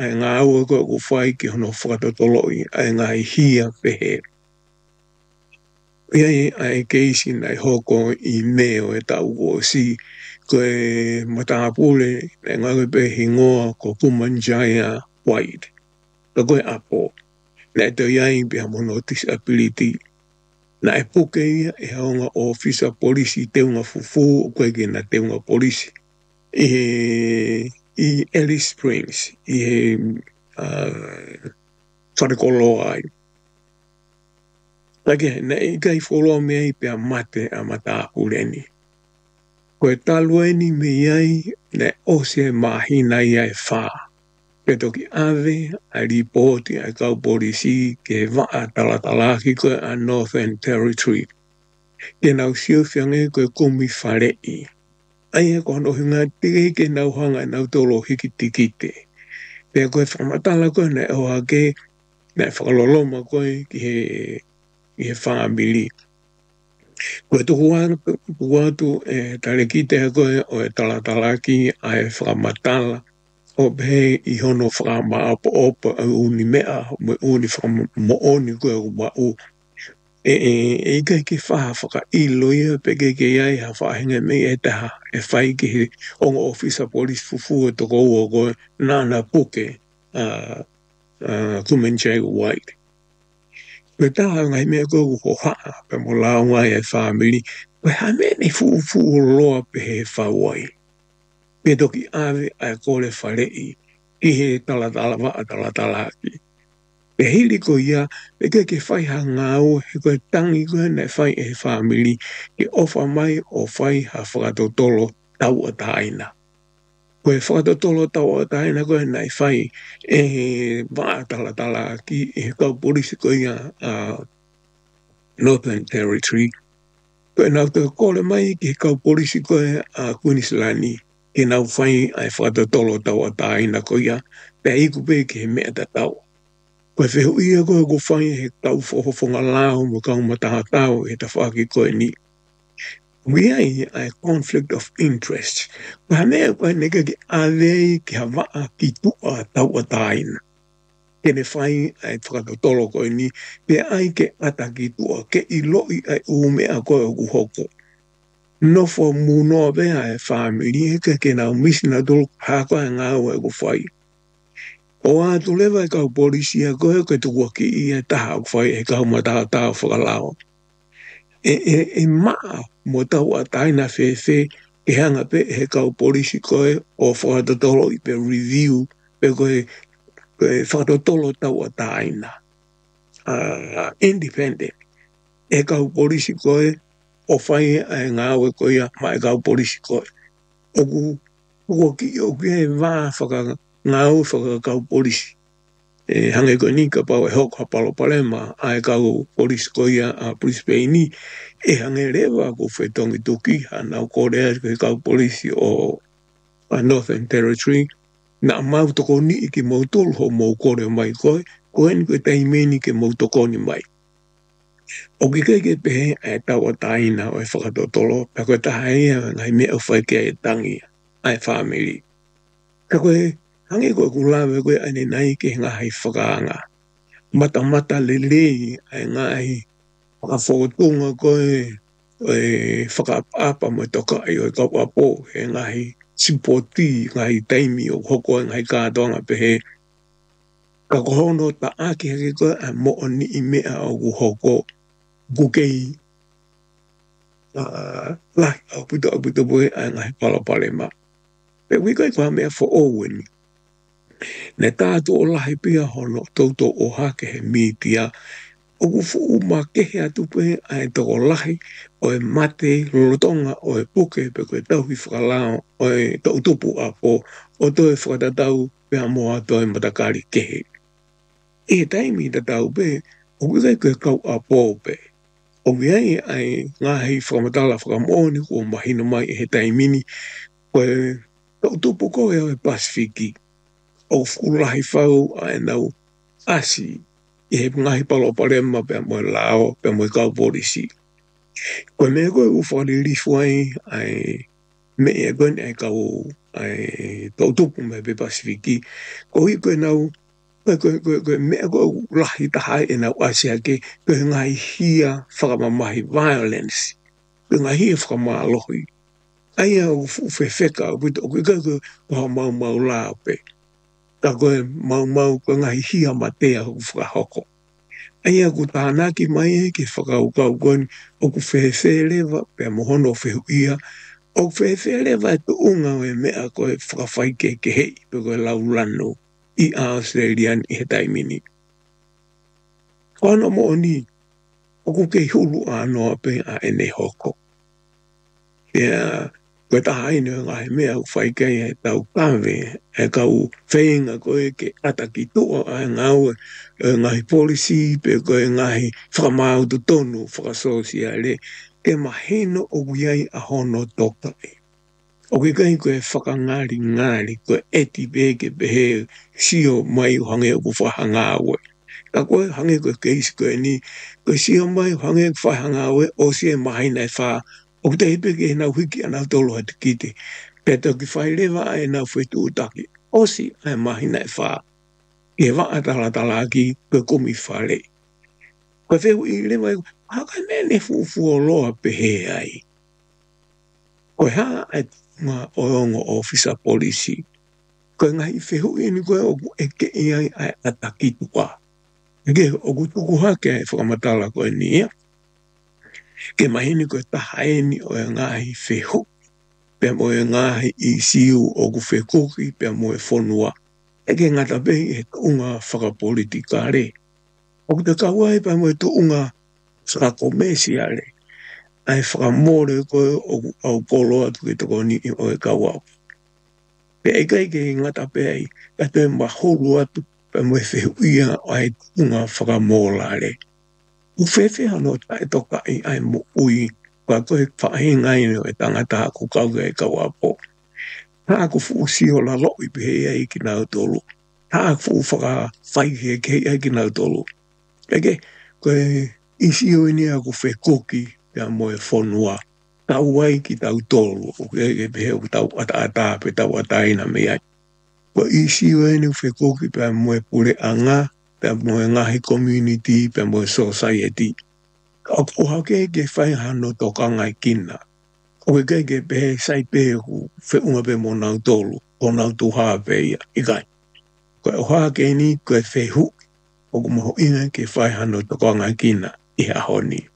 ngā ua koe ku whai ki hono whakatotoloi ai ngā hia pehe. Iai ai keisi nai hoko I meo e tau o si koe matapule e ngā pe hingoa ko Kumanjaya White. Ka koe apo. Na e te iai pia mono disability. Na e puke ia e haonga ofisa polisi teunga fufu koe ki na teunga polisi. I Alice Springs. I wharekoloa ai. Lake, na i kai wholoa mea I pia mate a matapule ni. Koe talua ni me iai na ose mahina ia e wha. Ke toki ave a ripoti a kau polisi ke waa talatalaki koe a Northern Territory. Ke nau siuwhiange koe kumi wharei. Ai e kono hinga tike ke nau hanga nau tolo hiki tikite. Pea koe whamatala koe na e hoa ke na whakaloloma koe ki he whaamili. Koe tuku atu e tale kite koe o e talatalaki a e whakamatala o pehe I hono whakamaapo opa au uni mea me uni whakamooni koe o wau. E kai ke whaka ilo ia peke ke iai ha whahinga me e taha e whai ki he onga ofisa polis fufu e toko ua koe nana puke Kumanjaya White. Koe taha ngai mea koe uho haa pe mo lao ngai e whaamili koe hame ni fufu loa pehe whawai. Pe toki ave a kore wharei I he talatalaki. Pe hili ko ia, pe ke whai ha ngāo, he koe tangi koe nei whai e whaamili, ke ofa mai o whai ha whakatotolo tau a taina. Koe whakatotolo tau a taina koe nei whai e waa talatalaki, e kau polisi koe ia Northern Territory. Koe nau te kore mai ki kau polisi koe a Queenslandi, ke nau whai ai whakatotolo tau a taina koe ia, pe iku pe ke mea ta tau. Koe whehu ia koe ko whai he tau whofonga lao mo kau mataha tau he ta whaki koe ni. Wiai ai conflict of interest. Koe hamea koe neka ki awei ki hawaa ki tua tau a taina. Kene whai ai whakatotolo koe ni, pe ai ke ata ki tua, ke iloi ai umea koe o kuhoko. Nofo munoa bea e whaamiri heke ke nau misina tolu hako e ngāua e ku whai. O atu lewa e kau polisi a koe ke tukua ki I e taha o whai e kau mataha tau whakalao. E maa mo tau a taina whewhe e hanga pe he kau polisi koe o whakatotolo I pe review pe koe whakatotolo tau a taina. Independent. E kau polisi koe o whai e ngāwe koe ia ma e kau polisi koe. Oku ki o kia e waa ngāu whakakau polisi. Hange koe ni ka pau e hoko hapalo palema a e kau polisi koe ia a Brisbane ni e hange rewa ko whetongi tuki hanau korea ke kau polisi o Northern Territory na mau toko ni ki mau tolu ho mau korea mai koe koe ni koe taimeni ke mau toko ni mai. O ki ke pehe e tau a taina o e whakatotolo pe koe taha ia ngai mea whai ke e tangi ai whaamiri. Ka koe hange koe kulawe koe ane nai ke ngahi whakaanga. Mata lelei ai ngahi whakawhotunga koe e whakaapa mo toka ai o kau apo he ngahi sipoti ngahi taimi o hoko ngahi kātoanga pehe. Ka kohono ta aki hake koe a mo'o ni I mea o kuhoko kukei lahi au puto poe ai ngahi palapalema. Pe wikai kwa mea fo oweni. Ne tātu o lahi pia hono tauto o hake he mitia. O kufu ma kehe atu pe ai toko lahi o e mate lolotonga o e puke pe koe tauhi whakalao o e tautupu apo o toi whakatatau pe amoa toi matakari kehe. E taimi tatau pe o kukai koe kau apo pe. O viai ai ngahi whakamatala whakamoni ko mahino mai he taimini koe tautupu koe o e Pasifiki. O fulahi whau ai nau asi I he ngahi palopalema pe mo lao pe mo kau polisi. Koe mea koe ufari rifuai ai me e koe ai kau tau tupu me pe Pasifiki. Ko hi koe nau, koe mea koe lahi tahai e nau Asia ke, koe ngai hia whakamamahi violence, koe ngai hia whakamalohi. Aia o whewheka, o koe koe mau la pe. Ta koe mau koe ngai hia matea o whakahoko. Aia ku tānaki mai ke whakaukau koe o ku whewhelewa pe mohono whehuia. O whewhelewa e tu unga o e mea koe whakawhaike ke hei pe koe laulano i Australian i he taimini. Koano mo ni, o ku kei hulu anoa pe a ene hoko. Ia, koe tahaine o ngahe mea u whaikai e tau kawe, e kau whainga koe ke ataki tua a ngau e ngahi polisi pe koe ngahi whakamau tu tonu whakasosiale ke maheno o guiai a hono toka e. O ke kai koe whakangari koe eti peke pehe sio mai hange o ku whahangawe. Ka koe hange koe keisi koe ni, koe sio mai hange whahangawe o sie mahina e wha. O te hipeke e nau hiki anau tolo hati kite. Peta ki whailewa e nau whetu utaki. Osi e mahina e wha. E wa atala ki koe komi whare. Koe whehu i lewa e haka nene fufu o loa pehe ai. Koe haa e ngā oongo officer polisi. Koe ngahi whehu i ni koe o e ke iai ai ataki tua. Eke o kutuku hake e whakamatala koe ni ia. Ke mahini koe tahaeni o e ngahi whehu. Pea mo e ngahi i siu o ku whekuki pea mo e whonua. Eke ngata pehi e tuunga whakapolitikare. O te kauai pea mo e tuunga whakakomesiare. Ai whakamore koe o au polo atu ke toko ni o e kauau. Pea eka ike ngata pehi ka te maholu atu pea mo e whehu ia o e tuunga whakamolare. Uwhewhe hano tae toka i ai mo ui kwa koe whahinga ino e tangata ku kauga e kawapo. Taa ku fuusio la loi pehe ai ki nau tolu. Taa ku whaka whaihe ke ai ki nau tolu. Eke koe isio ini a ku whekoki pia mo e whonua. Tau ai ki tau tolu. Eke pehe ku tau ata pe tau ataina me ai. Koe isio ini whekoki pia mo e pure anga. Pea mo e ngahi community, pea mo e society. Ka o hake ke whai hano toka ngai kina. O ke kei ke pehe sai pehe ku wheunga pe mo nau tolu, o nau tuha pe ia, ikai. Koe o hake ni koe whehu, o ku moho ina ke whai hano toka ngai kina, i hahoni.